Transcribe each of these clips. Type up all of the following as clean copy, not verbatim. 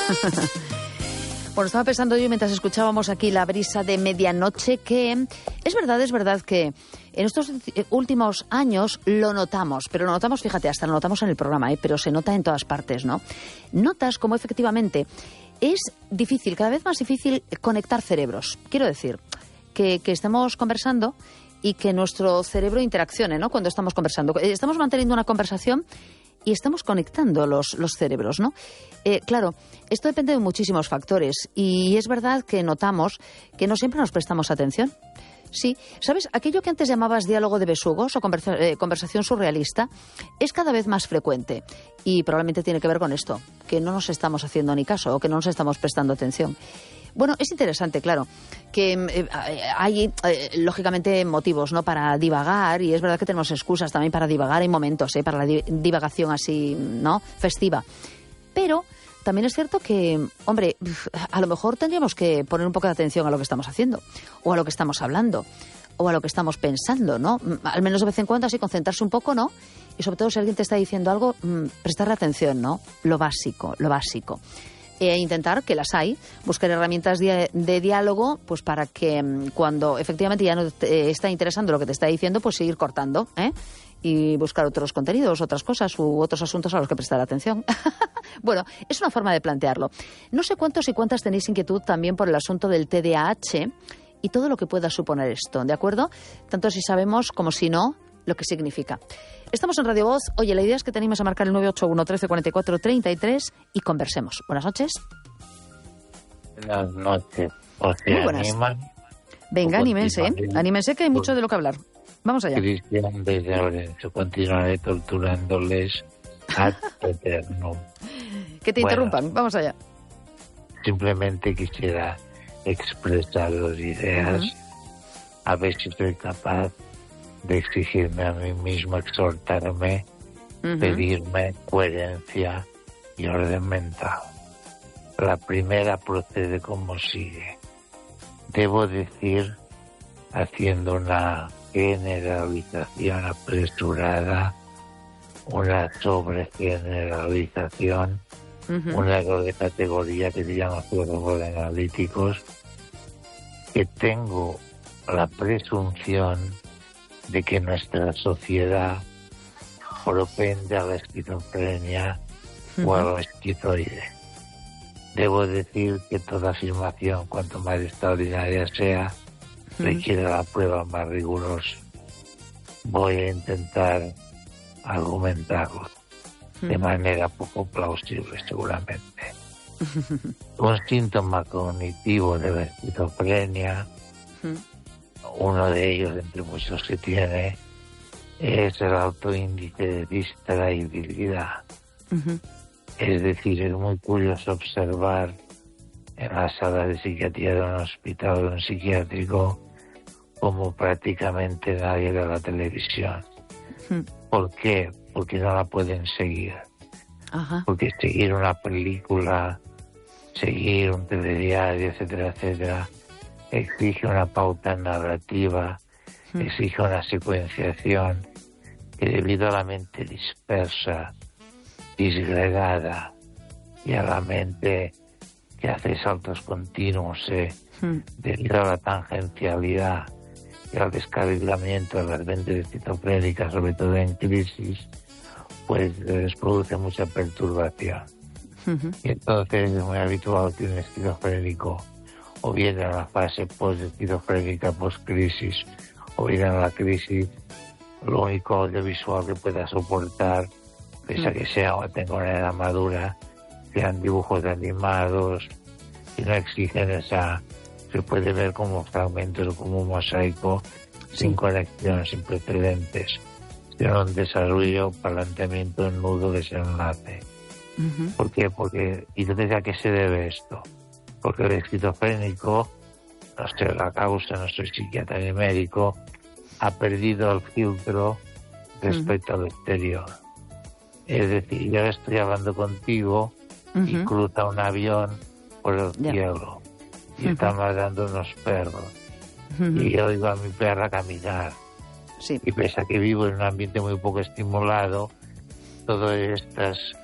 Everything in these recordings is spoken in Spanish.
Bueno, estaba pensando yo mientras escuchábamos aquí la brisa de medianoche que es verdad que en estos últimos años lo notamos, pero lo notamos, fíjate, hasta lo notamos en el programa, pero se nota en todas partes, ¿no? Notas como efectivamente es difícil, cada vez más difícil conectar cerebros. Quiero decir, que estamos conversando y que nuestro cerebro interaccione, ¿no? Cuando estamos conversando. Estamos manteniendo una conversación y estamos conectando los cerebros, ¿no? Claro, esto depende de muchísimos factores y es verdad que notamos que no siempre nos prestamos atención. Sí, ¿sabes? Aquello que antes llamabas diálogo de besugos o conversación surrealista es cada vez más frecuente y probablemente tiene que ver con esto, que no nos estamos haciendo ni caso o que no nos estamos prestando atención. Bueno, es interesante, claro, que hay, lógicamente, motivos, ¿no?, para divagar, y es verdad que tenemos excusas también para divagar, hay momentos, para la divagación así, ¿no?, festiva. Pero también es cierto que, hombre, a lo mejor tendríamos que poner un poco de atención a lo que estamos haciendo, o a lo que estamos hablando, o a lo que estamos pensando, ¿no? Al menos de vez en cuando así concentrarse un poco, ¿no? Y sobre todo si alguien te está diciendo algo, prestarle atención, ¿no? Lo básico, lo básico. E intentar, que las hay, buscar herramientas de diálogo, pues para que cuando efectivamente ya no te está interesando lo que te está diciendo, pues seguir cortando, y buscar otros contenidos, otras cosas u otros asuntos a los que prestar atención. Bueno, es una forma de plantearlo. No sé cuántos y cuántas tenéis inquietud también por el asunto del TDAH y todo lo que pueda suponer esto, ¿de acuerdo? Tanto si sabemos como si no lo que significa. Estamos en Radio Voz. Oye, la idea es que te animes a marcar el 981 13 44 33 y conversemos. Buenas noches. Buenas noches. O sea, muy buenas. Venga, anímense, que hay mucho de lo que hablar. Vamos allá. Cristian de Lorenzo, continuaré torturándoles ad eternum. Que te interrumpan, vamos allá. Simplemente quisiera expresar dos ideas, a ver si soy capaz de exigirme a mí mismo, exhortarme, pedirme coherencia y orden mental. La primera procede como sigue. Debo decir, haciendo una generalización apresurada, una sobregeneralización, un error de categoría que se llama error de analíticos, que tengo la presunción de que nuestra sociedad propende a la esquizofrenia o a lo esquizoide. Debo decir que toda afirmación, cuanto más extraordinaria sea, requiere la prueba más rigurosa. Voy a intentar argumentarlo de manera poco plausible, seguramente. Un síntoma cognitivo de la esquizofrenia, uno de ellos entre muchos que tiene, es el alto índice de distraibilidad. Es decir, es muy curioso observar en la sala de psiquiatría de un hospital o de un psiquiátrico como prácticamente nadie ve la televisión. ¿Por qué? Porque no la pueden seguir. Porque seguir una película, seguir un telediario, etcétera, etcétera, exige una pauta narrativa, exige una secuenciación que, debido a la mente dispersa, disgregada, y a la mente que hace saltos continuos, debido a la tangencialidad y al descarrilamiento de las mentes esquizofrénicas, sobre todo en crisis, pues les produce mucha perturbación. Y entonces es muy habitual que un esquizofrénico, o bien en la fase post-esquizofrénica, post-crisis, o bien en la crisis, lo único audiovisual que pueda soportar, pese a que sea o tenga una edad madura, sean dibujos animados, y no exigen esa, se puede ver como fragmentos o como un mosaico, sin conexión, sin precedentes, sino un desarrollo, planteamiento en nudo de ese enlace. ¿Por qué? Porque, ¿y entonces a qué se debe esto? Porque el esquizofrénico, no sé la causa, no soy psiquiatra ni médico, ha perdido el filtro respecto al exterior. Es decir, yo estoy hablando contigo y cruza un avión por el cielo y están ladrando unos perros y yo oigo a mi perra caminar. Y pese a que vivo en un ambiente muy poco estimulado, todas estas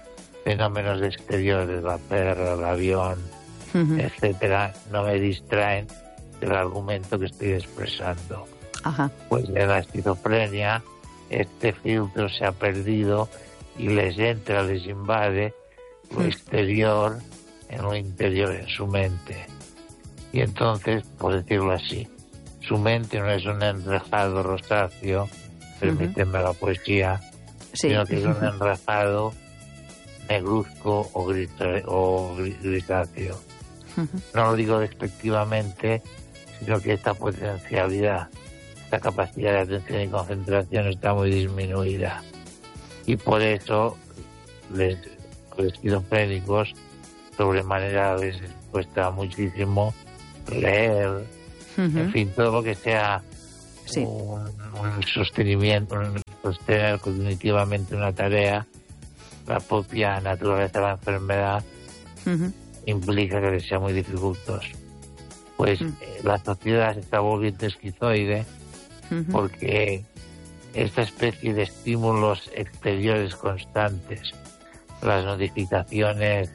fenómenos exteriores, la perra, el avión, etcétera, no me distraen del argumento que estoy expresando. Ajá. Pues en la esquizofrenia este filtro se ha perdido y les entra, les invade lo exterior en lo interior, en su mente. Y entonces, por decirlo así, su mente no es un enrejado rosáceo, permíteme la poesía, sino que es un enrejado negruzco o grisáceo. No lo digo despectivamente, sino que esta potencialidad, esta capacidad de atención y concentración está muy disminuida. Y por eso los esquizofrénicos sobremanera les cuesta muchísimo leer, en fin, todo lo que sea un sostenimiento, sostener cognitivamente una tarea. La propia naturaleza de la enfermedad implica que les sea muy dificultoso. Pues la sociedad se está volviendo esquizoide porque esta especie de estímulos exteriores constantes, las notificaciones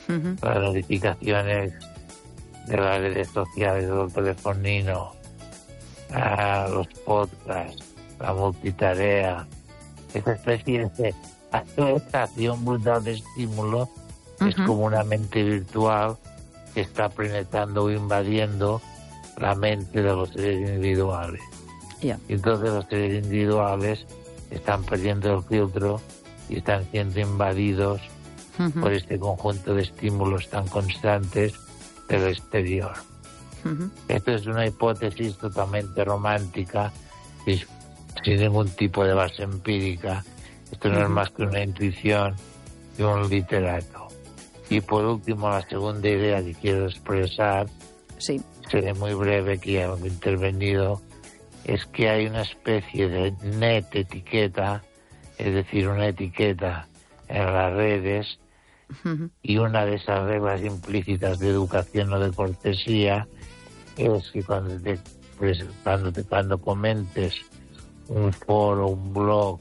de las redes sociales, del telefonino, los podcasts, la multitarea, esa especie de acción brutal de estímulo es como una mente virtual que está penetrando o invadiendo la mente de los seres individuales. Y entonces los seres individuales están perdiendo el filtro y están siendo invadidos por este conjunto de estímulos tan constantes del exterior. Esto es una hipótesis totalmente romántica y sin ningún tipo de base empírica. Esto no es más que una intuición de un literato. Y por último, la segunda idea que quiero expresar, seré muy breve, que ya he intervenido, es que hay una especie de net etiqueta, es decir, una etiqueta en las redes, y una de esas reglas implícitas de educación o de cortesía es que cuando comentes un foro, un blog,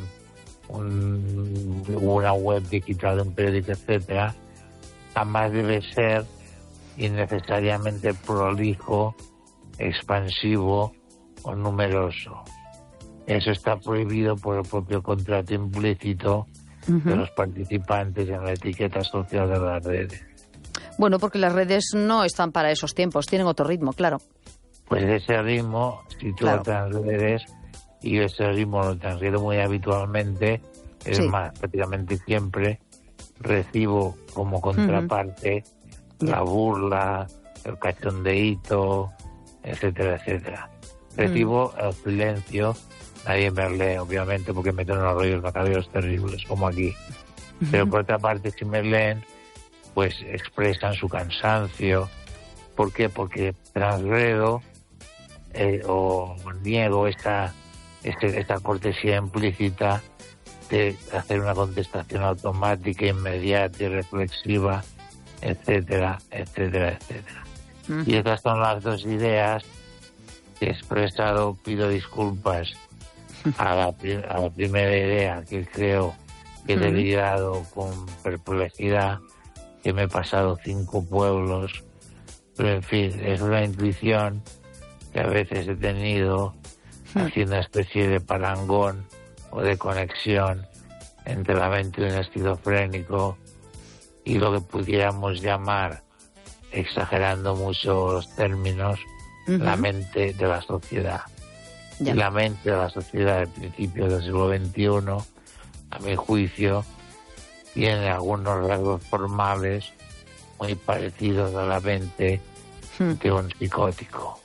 una web digital de un periódico, etcétera, jamás debe ser innecesariamente prolijo, expansivo o numeroso. Eso está prohibido por el propio contrato implícito de los participantes en la etiqueta social de las redes. Bueno, porque las redes no están para esos tiempos, tienen otro ritmo, claro. Pues ese ritmo, si tú lo transgredes, y ese ritmo lo transgredo muy habitualmente, es más, prácticamente siempre recibo como contraparte la burla, el cachondeíto, etcétera, etcétera. Recibo el silencio, nadie me lee, obviamente, porque me dan unos rollos macabeos terribles, como aquí. Pero por otra parte, si me leen, pues expresan su cansancio. ¿Por qué? Porque transgredo o niego esta cortesía implícita de hacer una contestación automática, inmediata y reflexiva, etcétera, etcétera, etcétera. Y estas son las dos ideas que he expresado. Pido disculpas a la primera idea, que creo que he delirado con perplejidad, que me he pasado 5 pueblos, pero en fin, es una intuición que a veces he tenido haciendo una especie de parangón o de conexión entre la mente de un esquizofrénico y lo que pudiéramos llamar, exagerando mucho los términos, la mente de la sociedad. Y la mente de la sociedad del principio del siglo XXI, a mi juicio, tiene algunos rasgos formales muy parecidos a la mente de un psicótico.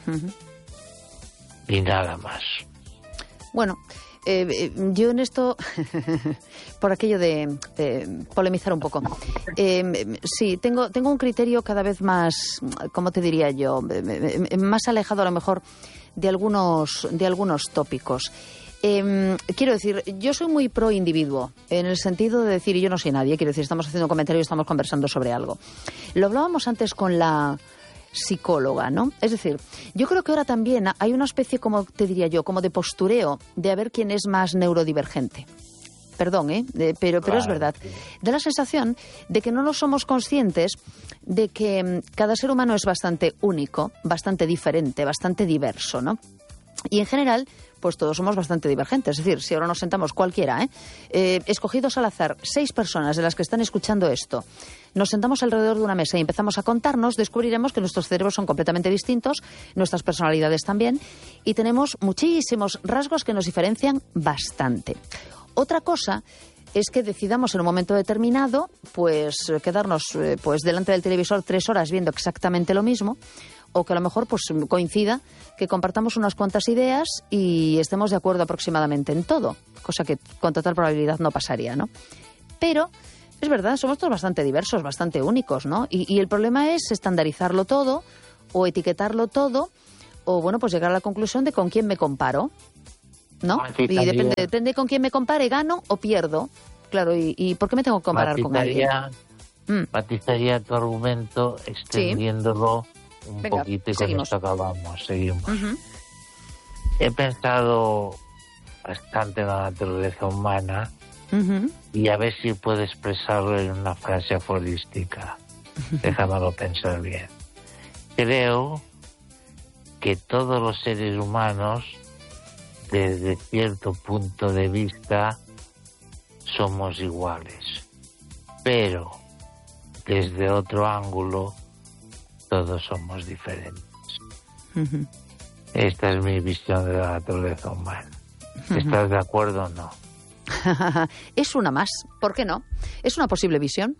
Y nada más. Bueno, yo en esto, por aquello de polemizar un poco, sí, tengo un criterio cada vez más, ¿cómo te diría yo?, más alejado a lo mejor de algunos tópicos. Quiero decir, yo soy muy pro individuo, en el sentido de decir, yo no soy nadie, quiero decir, estamos haciendo un comentario y estamos conversando sobre algo. Lo hablábamos antes con la psicóloga, ¿no? Es decir, yo creo que ahora también hay una especie, como te diría yo, como de postureo de a ver quién es más neurodivergente. perdón, pero Claro, es verdad. sí. Da la sensación de que no nos somos conscientes de que cada ser humano es bastante único, bastante diferente, bastante diverso, ¿no? Y en general, pues todos somos bastante divergentes. Es decir, si ahora nos sentamos cualquiera, escogidos al azar, 6 personas de las que están escuchando esto, nos sentamos alrededor de una mesa y empezamos a contarnos, descubriremos que nuestros cerebros son completamente distintos, nuestras personalidades también, y tenemos muchísimos rasgos que nos diferencian bastante. Otra cosa es que decidamos en un momento determinado pues quedarnos pues delante del televisor 3 horas viendo exactamente lo mismo, o que a lo mejor pues coincida que compartamos unas cuantas ideas y estemos de acuerdo aproximadamente en todo, cosa que con total probabilidad no pasaría, ¿no? Pero es verdad, somos todos bastante diversos, bastante únicos, ¿no? Y el problema es estandarizarlo todo o etiquetarlo todo o, bueno, pues llegar a la conclusión de con quién me comparo, ¿no? Sí, Y depende con quién me compare, gano o pierdo. Claro, ¿y por qué me tengo que comparar con alguien? Matizaría tu argumento extendiéndolo un poquito y con seguimos. esto acabamos. Seguimos. Uh-huh. He pensado bastante en la naturaleza humana y a ver si puedo expresarlo en una frase aforística. Déjamelo pensar bien. Creo que todos los seres humanos, desde cierto punto de vista, somos iguales. Pero, desde otro ángulo, todos somos diferentes. Uh-huh. Esta es mi visión de la naturaleza humana. ¿Estás de acuerdo o no? Es una más, ¿por qué no? Es una posible visión.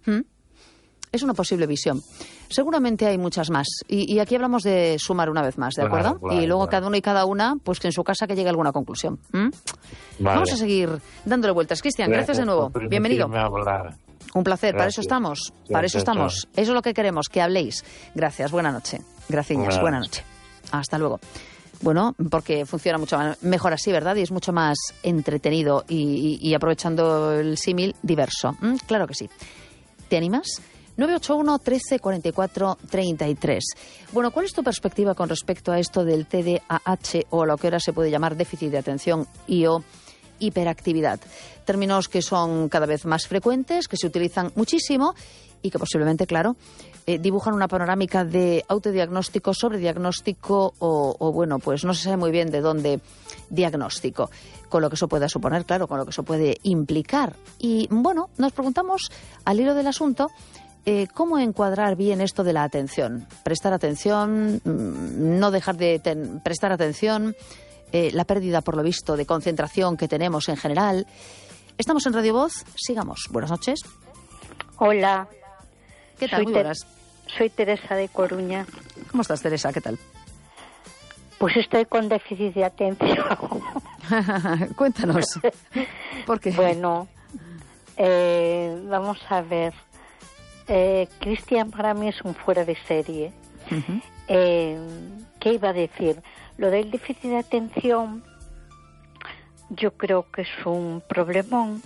Es una posible visión. Seguramente hay muchas más. Y aquí hablamos de sumar una vez más, ¿de acuerdo? Claro, y luego claro. cada uno y cada una, pues que en su casa que llegue a alguna conclusión. Vale. Vamos a seguir dándole vueltas. Cristian, gracias de nuevo. por Bienvenido. permitirme hablar. Un placer, para Gracias. eso estamos. Gracias, Para eso estamos. chao. Eso es lo que queremos, que habléis. Gracias, buena noche. Gracias, buena noche. Hasta luego. Bueno, porque funciona mucho mejor así, ¿verdad? Y es mucho más entretenido y aprovechando el símil, diverso. Claro que sí. ¿Te animas? 981 13 44 33. Bueno, ¿cuál es tu perspectiva con respecto a esto del TDAH o lo que ahora se puede llamar déficit de atención o hiperactividad? Términos que son cada vez más frecuentes, que se utilizan muchísimo y que posiblemente, claro, dibujan una panorámica de autodiagnóstico, sobrediagnóstico o bueno, pues no se sabe muy bien de dónde diagnóstico, con lo que eso pueda suponer, claro, con lo que eso puede implicar. Y bueno, nos preguntamos al hilo del asunto cómo encuadrar bien esto de la atención. Prestar atención, no dejar de prestar atención, la pérdida, por lo visto, de concentración que tenemos en general. Estamos en Radio Voz, sigamos. Buenas noches. Hola. ¿Qué tal? Muy buenas. Soy Teresa de Coruña. ¿Cómo estás, Teresa? ¿Qué tal? Pues estoy con déficit de atención. Cuéntanos. ¿Por qué? Bueno, vamos a ver. Cristian para mí es un fuera de serie. Uh-huh. ¿Qué iba a decir? Lo del déficit de atención yo creo que es un problemón,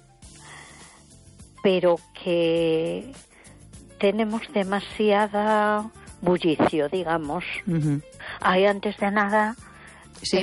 pero que tenemos demasiada bullicio, digamos. Uh-huh. Antes de nada, sí.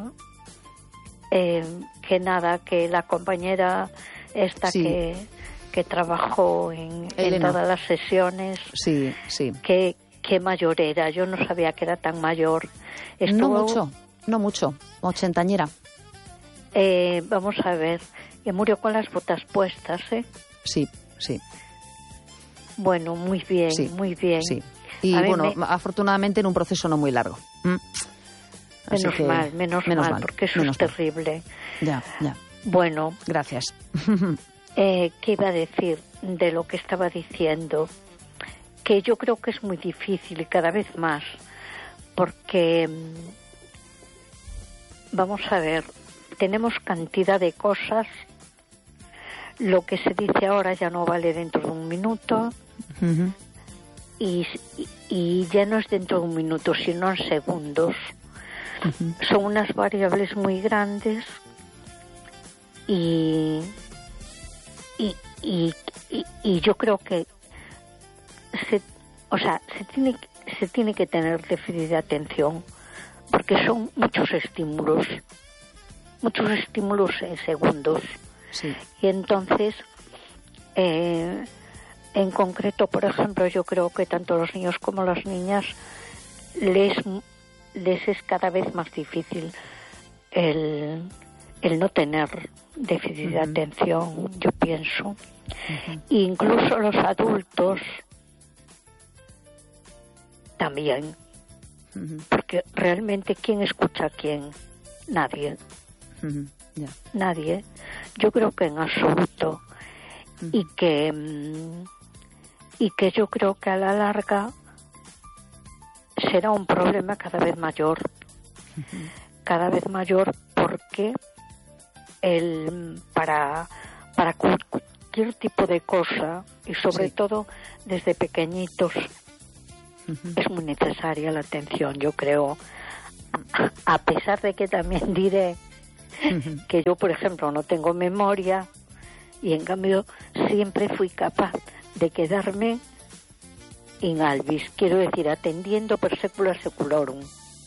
Que la compañera esta sí. que trabajó en todas las sesiones, sí, sí. Qué mayor era, yo no sabía que era tan mayor. No mucho, ochentañera. Vamos a ver, que murió con las botas puestas, ¿eh? Sí, sí. Bueno, muy bien, sí, muy bien. Sí. Y bueno, afortunadamente en un proceso no muy largo. Menos mal, porque eso es terrible. Ya. Bueno. Gracias. ¿Qué iba a decir de lo que estaba diciendo? Que yo creo que es muy difícil y cada vez más, porque, vamos a ver, tenemos cantidad de cosas, lo que se dice ahora ya no vale dentro de un minuto, uh-huh. y ya no es dentro de un minuto, sino en segundos. Uh-huh. Son unas variables muy grandes y yo creo que se tiene que tener déficit de atención, porque son muchos estímulos en segundos, Sí. Y entonces, en concreto, por ejemplo, yo creo que tanto los niños como las niñas les es cada vez más difícil el no tener déficit de atención, yo pienso. Incluso los adultos también, porque realmente ¿quién escucha a quién? Nadie. Nadie. Yo creo que en absoluto. Y que yo creo que a la larga será un problema cada vez mayor. Cada vez mayor, porque para cualquier tipo de cosa, y sobre todo desde pequeñitos, es muy necesaria la atención, yo creo. A pesar de que también diré que yo, por ejemplo, no tengo memoria, y en cambio siempre fui capaz de quedarme in albis, quiero decir, atendiendo per secula seculorum.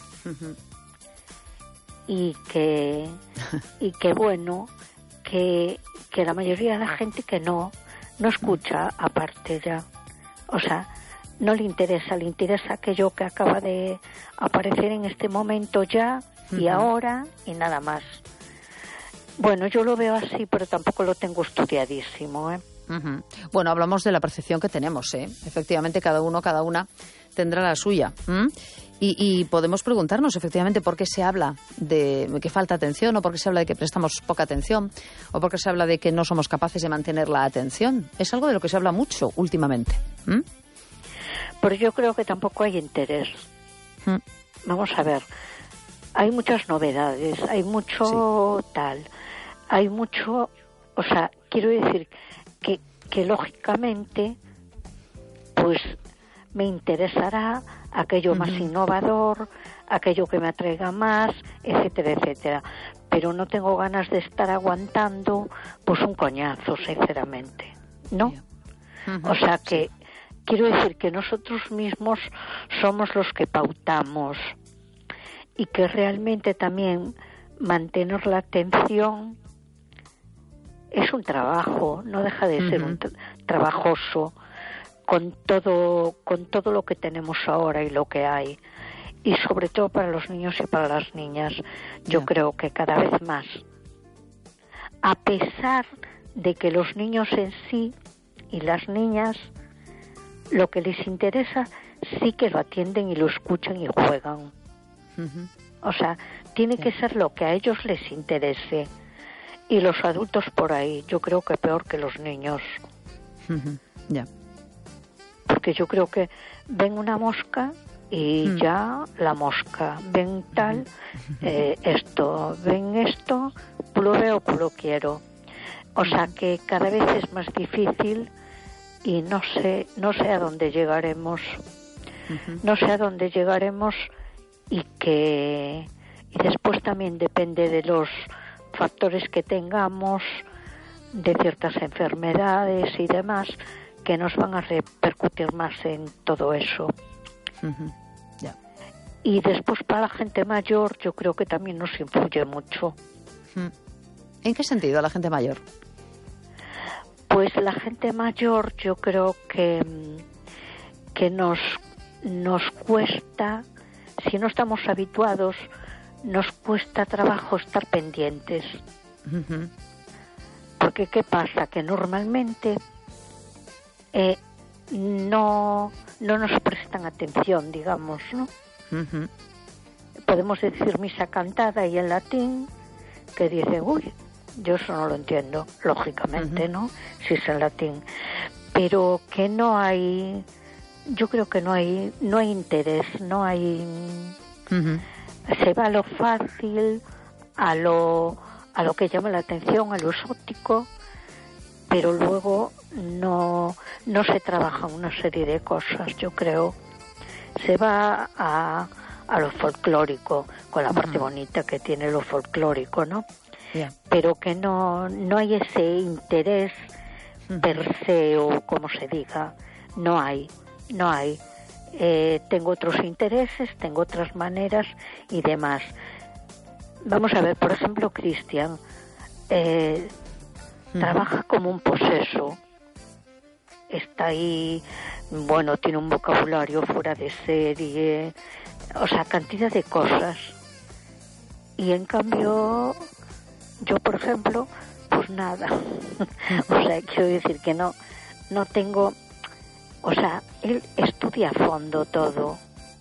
Y que bueno, que la mayoría de la gente que no escucha aparte ya, o sea, no le interesa aquello que acaba de aparecer en este momento ya y ahora y nada más. Bueno, yo lo veo así, pero tampoco lo tengo estudiadísimo, ¿eh? Bueno, hablamos de la percepción que tenemos, ¿eh? Efectivamente, cada una tendrá la suya. Y podemos preguntarnos, efectivamente, por qué se habla de que falta atención, o por qué se habla de que prestamos poca atención, o por qué se habla de que no somos capaces de mantener la atención. Es algo de lo que se habla mucho últimamente. Pero yo creo que tampoco hay interés. Vamos a ver, hay muchas novedades, hay mucho hay mucho, o sea, quiero decir que lógicamente, pues me interesará aquello más innovador, aquello que me atraiga más, etcétera, etcétera. Pero no tengo ganas de estar aguantando pues un coñazo, sinceramente, ¿no? O sea que quiero decir que nosotros mismos somos los que pautamos, y que realmente también mantener la atención es un trabajo, no deja de ser un trabajoso, con todo lo que tenemos ahora y lo que hay, y sobre todo para los niños y para las niñas. Yo creo que cada vez más, a pesar de que los niños en sí y las niñas, lo que les interesa sí que lo atienden y lo escuchan y juegan. O sea, tiene que ser lo que a ellos les interese. Y los adultos por ahí, yo creo que peor que los niños. Porque yo creo que ven una mosca y ya la mosca. Ven tal, esto, ven esto, lo veo, lo quiero. O sea que cada vez es más difícil, y no sé a dónde llegaremos. No sé a dónde llegaremos, y después también depende de los factores que tengamos, de ciertas enfermedades y demás, que nos van a repercutir más en todo eso. Y después para la gente mayor yo creo que también nos influye mucho. ¿En qué sentido la gente mayor? Pues la gente mayor yo creo que nos cuesta, si no estamos habituados, nos cuesta trabajo estar pendientes. Porque ¿qué pasa? Que normalmente no nos prestan atención, digamos, ¿no? Podemos decir misa cantada y en latín, que dicen, uy, yo eso no lo entiendo, lógicamente, ¿no? Si es en latín. Pero que no hay, yo creo que no hay interés, no hay... Se va a lo fácil, a lo que llama la atención, a lo exótico, pero luego no se trabaja una serie de cosas, yo creo. Se va a lo folclórico, con la parte bonita que tiene lo folclórico, ¿no? Pero que no hay ese interés per se, o como se diga, no hay. Tengo otros intereses, tengo otras maneras y demás. Vamos a ver, por ejemplo, Cristian, trabaja como un poseso. Está ahí, bueno, tiene un vocabulario fuera de serie, o sea, cantidad de cosas. Y en cambio, yo, por ejemplo, pues nada. O sea, quiero decir que no tengo, o sea, él estudia a fondo todo.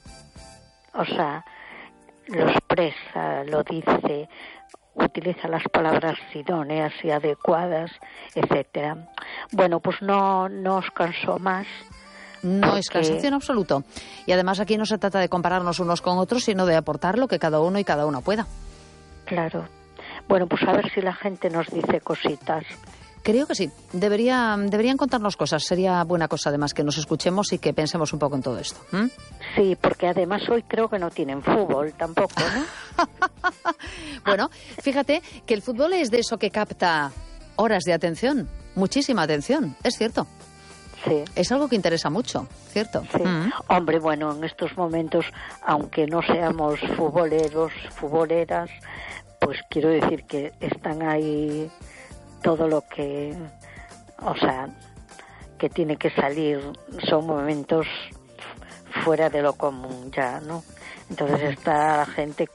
O sea, lo expresa, lo dice, utiliza las palabras idóneas y adecuadas, etcétera. Bueno, pues no os canso más. No es cansancio en absoluto. Y además aquí no se trata de compararnos unos con otros, sino de aportar lo que cada uno y cada una pueda. Claro. Bueno, pues a ver si la gente nos dice cositas. Creo que sí. Deberían contarnos cosas. Sería buena cosa, además, que nos escuchemos y que pensemos un poco en todo esto. Sí, porque además hoy creo que no tienen fútbol tampoco, ¿no? Bueno, fíjate que el fútbol es de eso que capta horas de atención. Muchísima atención, es cierto. Sí. Es algo que interesa mucho, ¿cierto? Sí. Hombre, bueno, en estos momentos, aunque no seamos futboleras, pues quiero decir que están ahí todo lo que, o sea, que tiene que salir, son momentos fuera de lo común ya, ¿no? Entonces está la gente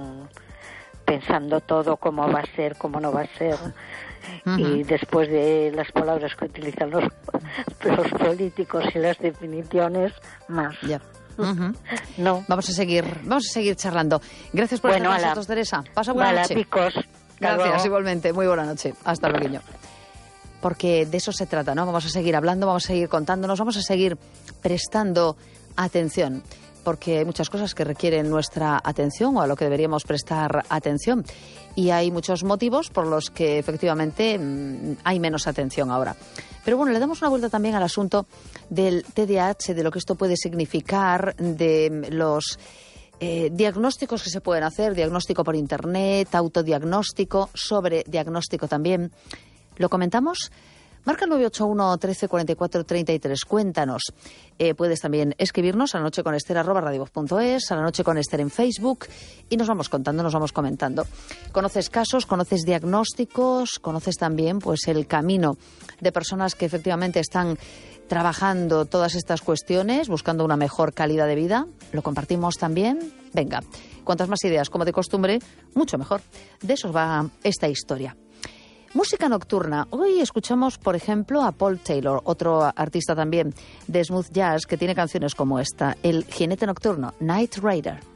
pensando todo cómo va a ser, cómo no va a ser. Y después de las palabras que utilizan los políticos y las definiciones, más. Ya. No. Vamos a seguir charlando. Gracias por estar con nosotros, Teresa. Pasa buena noche. Picos. Gracias, igualmente. Muy buena noche. Hasta luego. Porque de eso se trata, ¿no? Vamos a seguir hablando, vamos a seguir contándonos, vamos a seguir prestando atención. Porque hay muchas cosas que requieren nuestra atención o a lo que deberíamos prestar atención. Y hay muchos motivos por los que efectivamente hay menos atención ahora. Pero bueno, le damos una vuelta también al asunto del TDAH, de lo que esto puede significar, de los diagnósticos que se pueden hacer, diagnóstico por internet, autodiagnóstico, sobrediagnóstico también. ¿Lo comentamos? Marca 981 13 44 33. Cuéntanos. Puedes también escribirnos a lanocheconester@radiovoz.es, a La Noche con Ester en Facebook, y nos vamos contando, nos vamos comentando. ¿Conoces casos? ¿Conoces diagnósticos? ¿Conoces también pues el camino de personas que efectivamente están trabajando todas estas cuestiones, buscando una mejor calidad de vida? ¿Lo compartimos también? Venga, cuantas más ideas, como de costumbre, mucho mejor. De eso va esta historia. Música nocturna. Hoy escuchamos, por ejemplo, a Paul Taylor, otro artista también de smooth jazz que tiene canciones como esta, El jinete nocturno, Night Rider.